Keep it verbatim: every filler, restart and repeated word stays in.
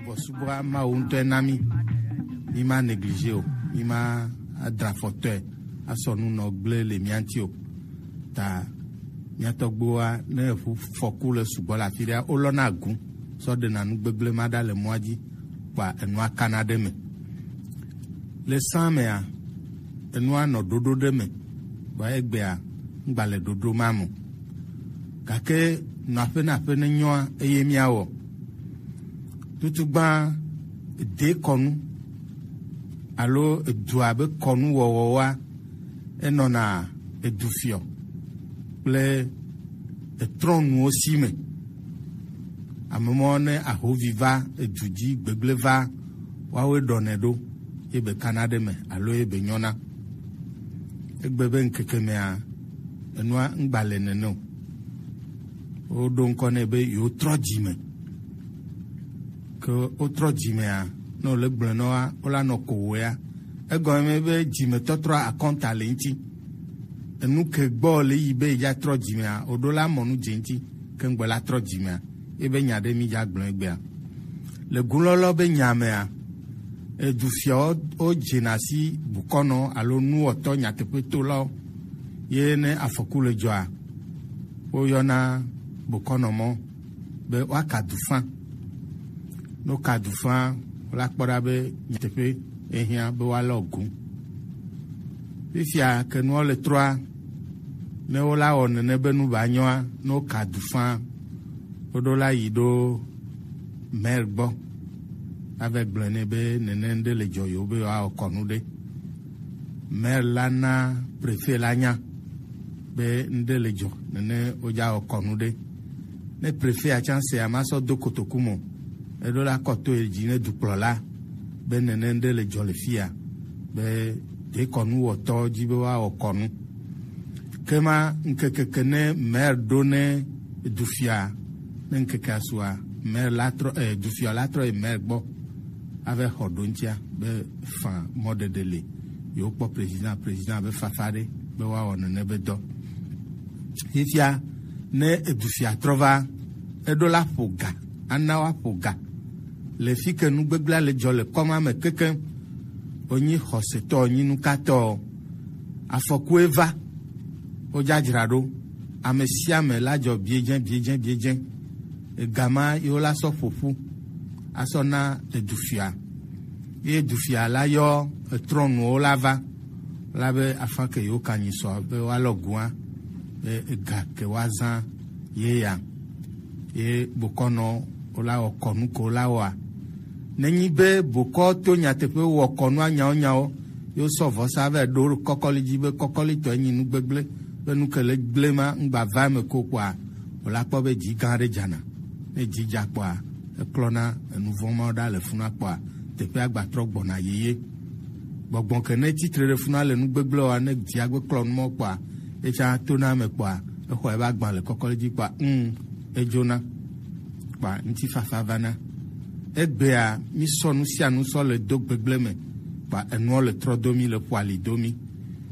subɔsubɔ mawo ŋutɔ na mi mi ma négligé o mi ma adra fɔtɔe asɔ nunɔ gblẽ le mía ŋuti o ta mía tɔgbuiwoa ne eʋu fɔku le subɔ le afi ɖea wolɔna agu sɔ ɖena nu gbegblẽ ma ɖa le mɔa dzi kpa enua kana ɖe me le sã mea enua nɔ ɖoɖo ɖe me gbɔ egbea ŋgba le ɖoɖo ma me gake nɔaƒe na aƒe ne nyɔa eye míawɔ tutugbã de kɔnu alo edua be kɔnu wɔwɔwa enɔna edufiɔ kple etrɔnuwo si me amemɔ ne ahovi va edu dzi gbegble va woawoe ɖɔnɛ ɖo ebe kana ɖe me alo ebe nyɔna egbe be ŋkeke mea enua ŋgba le nene o woɖo ŋkɔ nɛ be yewotrɔ dzime ke wotrɔ dzimea ne wòle gblẽ nɔa wola nɔ kowoea egɔme be dzimetɔtrɔ akɔnta le ŋuti enu ke gbɔ le yi be ya trɔ dzimea woɖo la mɔnu dze ŋuti ke ŋgbe la trɔ dzimea ebe nya ɖe mi dza gblẽ egbea le gulɔlɔ be nyamea edufiawo wo dzena si bukɔnɔ alo nuwɔtɔ nyateƒetolawo ye ne afɔku le dzɔa woyɔna bukɔnɔmɔ be woaka du fã ne woka du fã wola kpɔ ɖa be nyateƒe ehiã be woalɔ gu fifia ke nuwo le trɔa ne wola wɔ nene be nu ba nyɔa ne woka du fã woɖo la yi ɖo maire gbɔ ave gblẽ nɛ be nene ɖe le dzɔ yewo be woawɔ kɔnu ɖe maire la na préfet la nya be ŋɖe le dzɔ nene wodza wɔ kɔnu ɖe ne préfet atsã se amasɔ do kotoku mo eɖo la kɔto yi dzi ne dukplɔla be nene ŋɖe le dzɔ le fia be de kɔnu wɔtɔ dzi be woawɔ kɔnu kema ŋkekeke ne maire ɖo ne dufia ne ŋkekea sua maire la trɔ eh, dufia la trɔ yi maire gbɔ ave xɔ ɖo ŋutia be fã mɔɖeɖe le yewo kpɔ président président be fafa ɖe be woawɔ nene be dɔ fifia ne edufia trɔ va eɖo la ƒo ga ana woaƒo ga le fi ke nu gbegblẽ le dzɔ le kɔma me kekeŋ wonyi xɔsetɔ wonyi nukatɔ afɔkue va wodzadzra ɖo ame sia ame la dzɔ biedzẽ biedzẽ biedzẽ egama yewo la sɔ ƒoƒu asɔ na edufia ye dufia la yɔ etrɔnuwo la va la be afã ke yewo kanyi sɔ be woalɔ gua be ega ke woazã ye ya ye bokɔnɔ wola wɔ kɔnu ko la wɔa nenyi be bokɔ to nyateƒe wɔ kɔnua nyawo nyawo yewo sɔ vɔsa va ɖo kɔkɔli dzi be kɔkɔli tɔ enyi nu gbegblẽ be nu ke le gblẽ ma ŋgba va me ko kpoa wola kpɔ be dzi gã ɖe dzana ne dzi dza kpoa ekplɔna enu vɔ mawo ɖa le funa kpoa teƒea gbatrɔ gbɔna yeye gbɔgbɔ ke ne tsitre ɖe funa le nu gbegblẽ wa ne dzia gbe klɔ numɔ kpoa etsã tona me kpoa exɔ ebe agbã le kɔkɔli dzi kpoa ŋ edzona kpoa ŋuti fafa vana egbea mi sɔ nu sia nu sɔ le do gbegblẽ me kpoa enuɔ le trɔ domi le ƒoali domi